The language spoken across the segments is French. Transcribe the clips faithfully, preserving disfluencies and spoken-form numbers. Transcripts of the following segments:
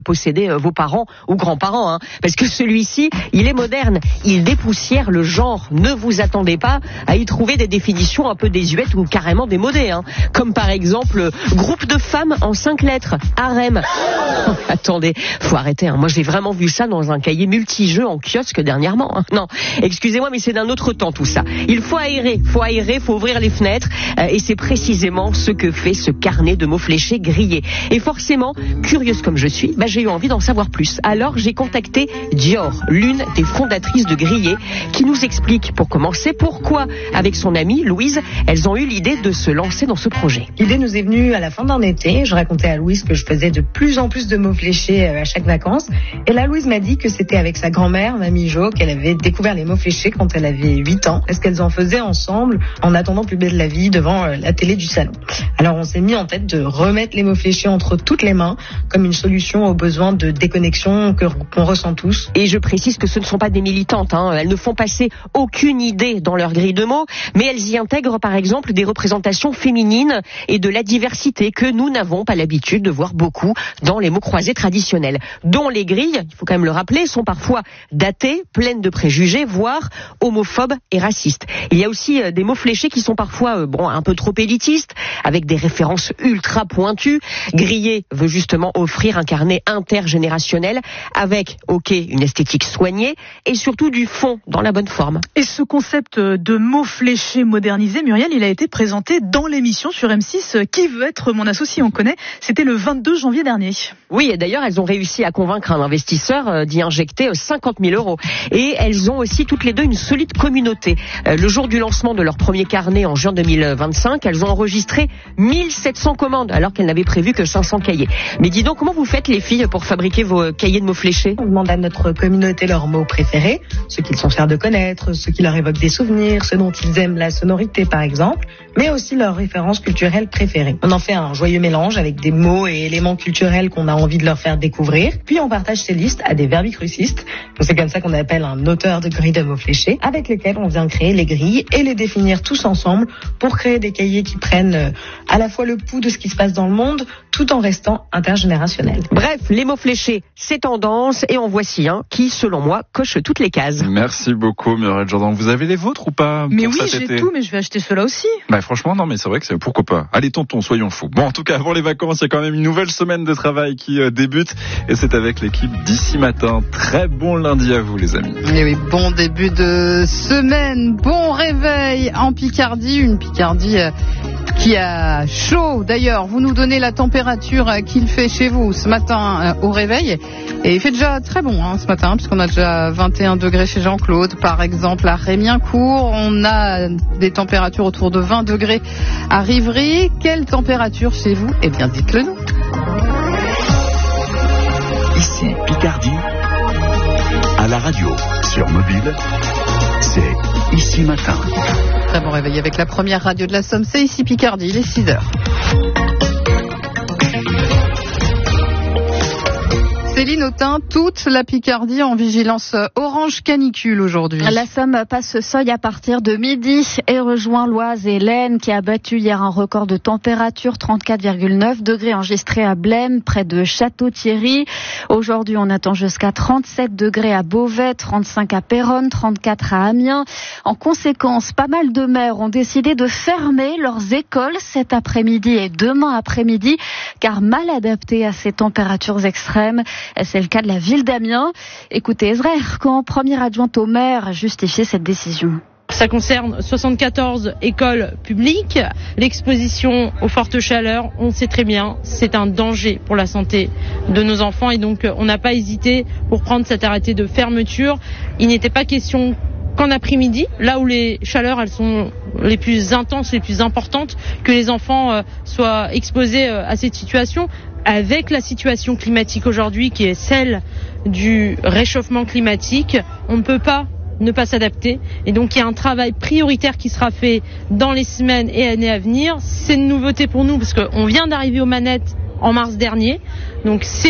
posséder euh, vos parents ou grands-parents, hein, parce que celui-ci, il est moderne, il dépoussière le genre. Ne vous attendez pas à y trouver des définitions un peu désuètes ou carrément démodées, hein, comme par exemple groupe de femmes en cinq lettres, harem. Oh, attendez, faut arrêter, hein. Moi j'ai vraiment vu ça dans un cahier multijeux en kiosque dernièrement, hein. Non, excusez-moi, mais c'est d'un autre temps tout ça. Il faut aérer, faut aérer, faut ouvrir les fenêtres, euh, et c'est précisément ce que fait ce carnet de mots fléchés grillés. Et forcément, curieuse comme je suis, bah, j'ai eu envie d'en savoir plus. Alors j'ai contacté Dior, l'une des fondatrices de Grillé, qui nous explique pour commencer pourquoi, avec son amie Louise, elles ont eu l'idée de se lancer dans ce projet. L'idée nous est venue à la fin d'un été. Je racontais à Louise que je faisais de plus en plus de mots fléchés à chaque vacances. Et là, Louise m'a dit que c'était avec sa grand-mère, Mamie Jo, qu'elle avait découvert les mots fléchés quand elle avait huit ans. Parce qu'elles en faisaient ensemble en attendant Plus belle la vie devant la télé du salon. Alors on s'est mis en tête de remettre les mots fléchés entre toutes les mains comme une solution aux besoins de déconnexion que, qu'on ressent tous. Et je précise que ce ne sont pas des militantes, hein. Elles ne font passer aucune idée dans leur grille de mots, mais elles y intègrent par exemple des représentations féminines et de la diversité que nous n'avons pas l'habitude de voir beaucoup dans les mots croisés traditionnels, dont les grilles, il faut quand même le rappeler, sont parfois datées, pleines de préjugés, voire homophobes et racistes. Il y a aussi des mots fléchés qui sont parfois bon, un peu trop élitistes, avec des références ultra pointues. Grillé veut justement offrir un carnet intergénérationnel avec, ok, une esthétique soignée et surtout du fond dans la bonne forme. Et ce concept de mots fléchés modernisés, Muriel, il a été présenté dans l'émission sur M six Qui veut être mon associé, on connaît. C'était le vingt-deux janvier dernier. Oui, et d'ailleurs, elles ont réussi à convaincre un investisseur d'y injecter cinquante mille euros. Et elles ont aussi toutes les deux une solide communauté. Le jour du lancement de leur premier carnet en juin deux mille vingt-cinq, elles ont enregistré mille sept cents commandes, alors qu'elles n'avaient prévu que cinq cents cahiers. Mais dis donc, comment vous faites les filles pour fabriquer vos cahiers de mots fléchés? On demande à notre communauté leurs mots préférés, ceux qu'ils sont fiers de connaître, ceux qui leur évoquent des souvenirs, ceux dont ils aiment la sonorité par exemple, mais aussi leurs références culturelles préférées. On en fait un joyeux mélange avec des mots et éléments culturels qu'on a envie de leur faire découvrir, puis on partage ces listes à des verbicrucistes. Donc c'est comme ça qu'on appelle un auteur de grilles de mots fléchés, avec lesquels on vient créer les grilles et les définir tous ensemble pour créer des cahiers qui prennent à la fois le pouls de ce qui se passe dans le monde, tout en restant intergénérationnel. Bref, les mots fléchés, c'est tendance, et en voici un qui, selon moi, coche toutes les cases. Merci beaucoup, Muriel Jourdan. Vous avez les vôtres ou pas? Mais oui, j'ai été. tout, mais je vais acheter ceux-là aussi. Bah franchement, non, mais c'est vrai que c'est pourquoi pas. Allez, tonton, soyons fous. Bon, en tout cas, avant les vacances, il y a quand même une nouvelle semaine de travail qui euh, débute, et c'est avec l'équipe d'ici matin. Très bon lundi à vous, les amis. Et oui, bon début de semaine, bon réveil en Picardie, une Picardie euh, qui a chaud. D'ailleurs, vous nous donnez la température euh, qu'il fait chez vous ce matin euh, au réveil, et il fait déjà très bon hein, ce matin, puisqu'on a déjà vingt et un degrés chez Jean-Claude, par exemple à Rémiencourt. On a des températures autour de vingt degrés à Rivry. Quelle température chez vous? Eh bien, dites-le nous. Ici Picardie, à la radio, sur mobile, c'est Ici Matin. Très bon réveil avec la première radio de la Somme, c'est Ici Picardie, il est six heures. Céline Autain, toute la Picardie en vigilance orange canicule aujourd'hui. La Somme passe ce seuil à partir de midi et rejoint l'Oise et l'Aisne qui a battu hier un record de température, trente-quatre virgule neuf degrés enregistrés à Blême, près de Château-Thierry. Aujourd'hui, on attend jusqu'à trente-sept degrés à Beauvais, trente-cinq à Péronne, trente-quatre à Amiens. En conséquence, pas mal de maires ont décidé de fermer leurs écoles cet après-midi et demain après-midi, car mal adaptées à ces températures extrêmes. C'est le cas de la ville d'Amiens. Écoutez, Ezrer, quand première adjointe au maire a justifié cette décision. Ça concerne soixante-quatorze écoles publiques. L'exposition aux fortes chaleurs, on sait très bien, c'est un danger pour la santé de nos enfants. Et donc, on n'a pas hésité pour prendre cet arrêté de fermeture. Il n'était pas question qu'en après-midi, là où les chaleurs elles sont les plus intenses, les plus importantes, que les enfants euh, soient exposés euh, à cette situation. Avec la situation climatique aujourd'hui qui est celle du réchauffement climatique, on ne peut pas ne pas s'adapter. Et donc il y a un travail prioritaire qui sera fait dans les semaines et années à venir. C'est une nouveauté pour nous parce qu'on vient d'arriver aux manettes en mars dernier. Donc c'est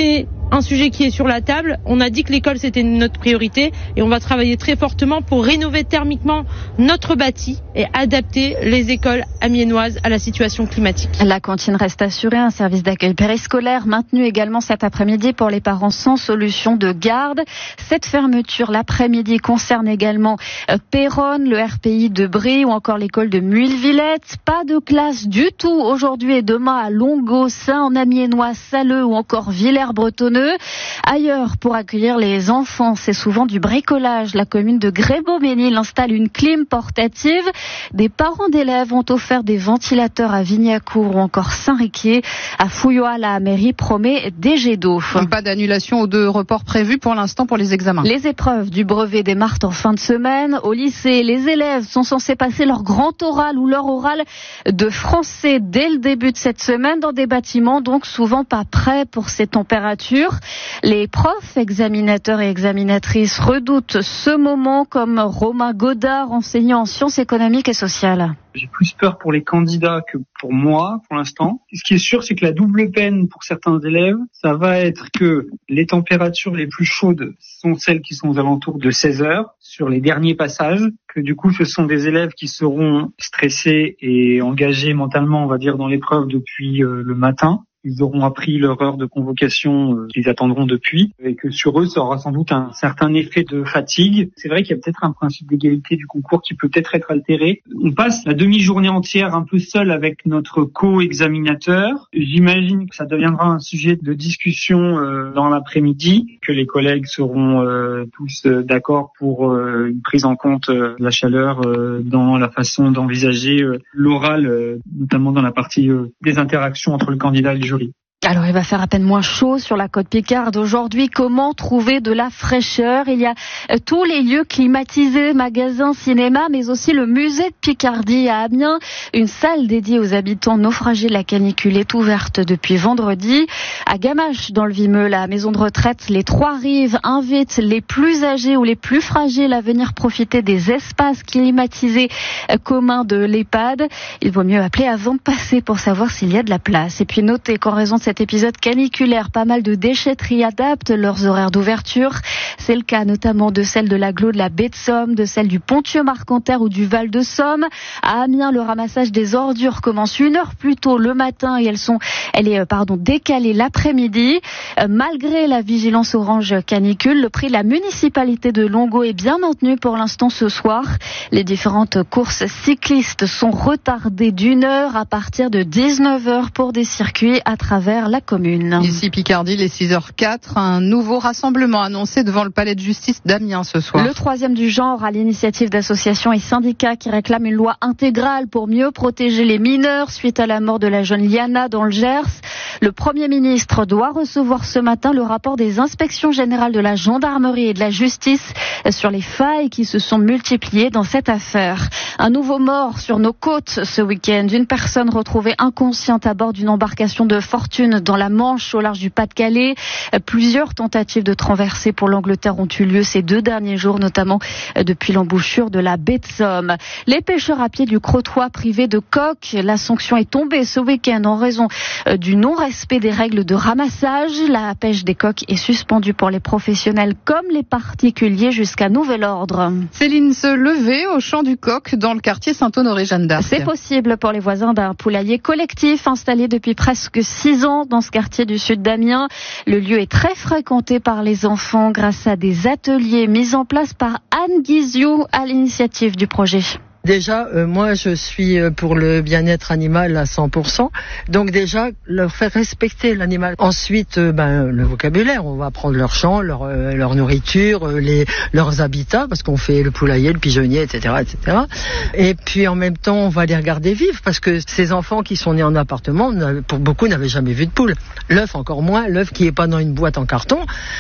un sujet qui est sur la table. On a dit que l'école c'était notre priorité et on va travailler très fortement pour rénover thermiquement notre bâti et adapter les écoles amiénoises à la situation climatique. La cantine reste assurée, un service d'accueil périscolaire maintenu également cet après-midi pour les parents sans solution de garde. Cette fermeture l'après-midi concerne également Péronne, le R P I de Brie ou encore l'école de Muille-Villette. Pas de classe du tout aujourd'hui et demain à Longo, Saint, en Amiénois, Saleux ou encore Villers-Bretonneux. Ailleurs, pour accueillir les enfants, c'est souvent du bricolage. La commune de Grébomesnil installe une clim portative. Des parents d'élèves ont offert des ventilateurs à Vignacourt ou encore Saint-Riquier. À Fouillois, la mairie promet des jets d'eau. Pas d'annulation ou de report prévu pour l'instant pour les examens. Les épreuves du brevet démarrent en fin de semaine. Au lycée, les élèves sont censés passer leur grand oral ou leur oral de français dès le début de cette semaine dans des bâtiments donc souvent pas prêts pour ces températures. Les profs, examinateurs et examinatrices redoutent ce moment comme Romain Godard, enseignant en sciences économiques et sociales. J'ai plus peur pour les candidats que pour moi, pour l'instant. Ce qui est sûr, c'est que la double peine pour certains élèves, ça va être que les températures les plus chaudes sont celles qui sont aux alentours de seize heures sur les derniers passages, que du coup, ce sont des élèves qui seront stressés et engagés mentalement, on va dire, dans l'épreuve depuis euh, le matin. Ils auront appris leur heure de convocation euh, qu'ils attendront depuis et que sur eux, ça aura sans doute un certain effet de fatigue. C'est vrai qu'il y a peut-être un principe d'égalité du concours qui peut peut-être être altéré. On passe la demi-journée entière un peu seul avec notre co-examinateur. J'imagine que ça deviendra un sujet de discussion euh, dans l'après-midi, que les collègues seront euh, tous euh, d'accord pour euh, une prise en compte euh, de la chaleur euh, dans la façon d'envisager euh, l'oral, euh, notamment dans la partie euh, des interactions entre le candidat et le jury. Alors, il va faire à peine moins chaud sur la côte Picarde aujourd'hui. Comment trouver de la fraîcheur? Il y a tous les lieux climatisés, magasins, cinéma, mais aussi le musée de Picardie à Amiens. Une salle dédiée aux habitants naufragés de la canicule est ouverte depuis vendredi. À Gamache, dans le Vimeux, la maison de retraite Les Trois Rives invite les plus âgés ou les plus fragiles à venir profiter des espaces climatisés communs de l'EHPAD. Il vaut mieux appeler avant de passer pour savoir s'il y a de la place. Et puis notez qu'en raison de cet épisode caniculaire, pas mal de déchetteries adaptent leurs horaires d'ouverture. C'est le cas notamment de celle de l'agglo de la baie de Somme, de celle du Pontieux-Marcanterre ou du Val de Somme. À Amiens, le ramassage des ordures commence une heure plus tôt le matin et elles sont, elle est pardon, décalée l'après-midi. Euh, malgré la vigilance orange canicule, le prix de la municipalité de Longo est bien maintenu pour l'instant ce soir. Les différentes courses cyclistes sont retardées d'une heure à partir de dix-neuf heures pour des circuits à travers la commune. Ici Picardie, les six heures quatre, un nouveau rassemblement annoncé devant le palais de justice d'Amiens ce soir. Le troisième du genre à l'initiative d'associations et syndicats qui réclament une loi intégrale pour mieux protéger les mineurs suite à la mort de la jeune Liana dans le Gers. Le Premier ministre doit recevoir ce matin le rapport des inspections générales de la gendarmerie et de la justice sur les failles qui se sont multipliées dans cette affaire. Un nouveau mort sur nos côtes ce week-end. Une personne retrouvée inconsciente à bord d'une embarcation de fortune dans la Manche au large du Pas-de-Calais. Plusieurs tentatives de traversée pour l'Angleterre ont eu lieu ces deux derniers jours, notamment depuis l'embouchure de la baie de Somme. Les pêcheurs à pied du Crotoy privés de coques. La sanction est tombée ce week-end en raison du non-respect des règles de ramassage. La pêche des coques est suspendue pour les professionnels comme les particuliers jusqu'à nouvel ordre. Céline se levait au champ du Coq dans le quartier Saint-Honoré-Jeanne d'Arc. C'est possible pour les voisins d'un poulailler collectif installé depuis presque six ans dans ce quartier du sud d'Amiens. Le lieu est très fréquenté par les enfants grâce à des ateliers mis en place par Anne Guiziou à l'initiative du projet. Déjà, euh, moi, je suis pour le bien-être animal à cent pour cent. Donc déjà, leur faire respecter l'animal. Ensuite, euh, ben, le vocabulaire. On va apprendre leur chant, leur, euh, leur nourriture, euh, les, leurs habitats, parce qu'on fait le poulailler, le pigeonnier, et cetera, et cetera. Et puis, en même temps, on va les regarder vivre, parce que ces enfants qui sont nés en appartement, pour beaucoup, n'avaient jamais vu de poule. L'œuf, encore moins. L'œuf qui est pas dans une boîte en carton.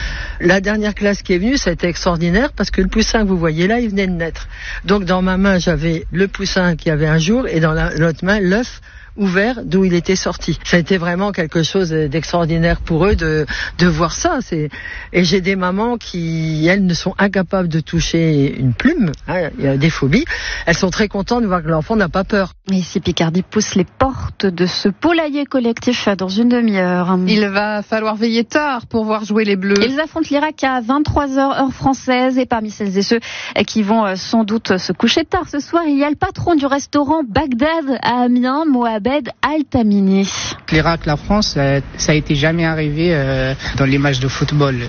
La dernière classe qui est venue, ça a été extraordinaire, parce que le poussin que vous voyez là, il venait de naître. Donc, dans ma main, j'avais le poussin qui avait un jour et dans la, l'autre main l'œuf ouvert d'où il était sorti. Ça a été vraiment quelque chose d'extraordinaire pour eux de, de voir ça. C'est... Et j'ai des mamans qui, elles, ne sont incapables de toucher une plume. Hein, il y a des phobies. Elles sont très contentes de voir que l'enfant n'a pas peur. Et ici, Picardie pousse les portes de ce poulailler collectif dans une demi-heure. Il va falloir veiller tard pour voir jouer les Bleus. Ils affrontent l'Irak à vingt-trois heures heure française. Et parmi celles et ceux qui vont sans doute se coucher tard ce soir, il y a le patron du restaurant Bagdad à Amiens, Mohamed Al-Tamini. L'Irak, la France, ça a été jamais arrivé dans les matchs de football.